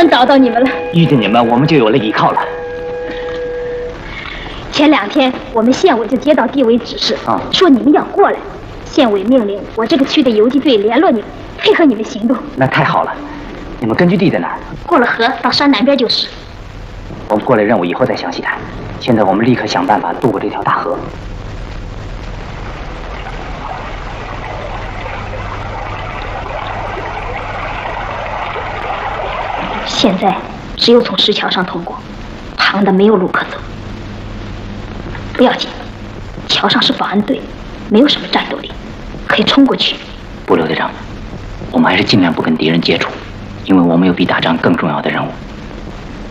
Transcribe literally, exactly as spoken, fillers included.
算找到你们了。 遇见你们，我们就有了依靠了。 前两天我们县委就接到地委指示， 啊， 说你们要过来。县委命令我这个区的游击队联络你们，配合你们行动。 那太好了。你们根据地在哪儿？ 过了河到山南边就是。 我们过来任务以后再详细谈。现在我们立刻想办法渡过这条大河。 现在只有从石桥上通过，旁的没有路可走。不要紧，桥上是保安队，没有什么战斗力，可以冲过去。 不，刘队长，我们还是尽量不跟敌人接触，因为我们有比打仗更重要的任务。